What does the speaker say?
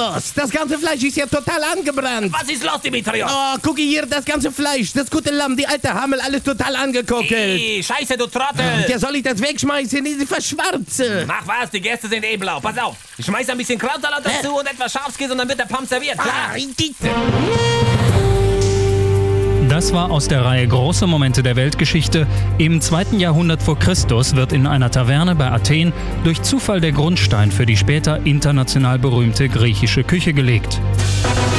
los? Das ganze Fleisch ist ja total angebrannt. Was ist los, Dimitrios? Oh, gucke hier, das ganze Fleisch, das gute Lamm, die alte Hammel, alles total angekokelt. Scheiße, du Trottel. Ja, soll ich das wegschmeißen? Die verschwarze. Mach was, die Gäste sind eh blau. Pass auf, ich schmeiß ein bisschen Krautsalat dazu und etwas Schafskäse und dann wird der Pommes serviert. Klar. Das war aus der Reihe Große Momente der Weltgeschichte. Im 2. Jahrhundert vor Christus wird in einer Taverne bei Athen durch Zufall der Grundstein für die später international berühmte griechische Küche gelegt.